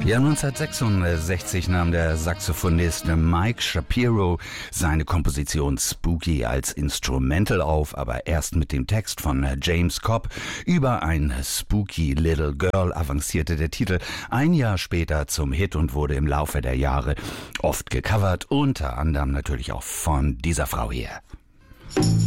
Ja, 1966 nahm der Saxophonist Mike Shapiro seine Komposition Spooky als Instrumental auf, aber erst mit dem Text von James Cobb. Über ein Spooky Little Girl avancierte der Titel ein Jahr später zum Hit und wurde im Laufe der Jahre oft gecovert, unter anderem natürlich auch von dieser Frau hier.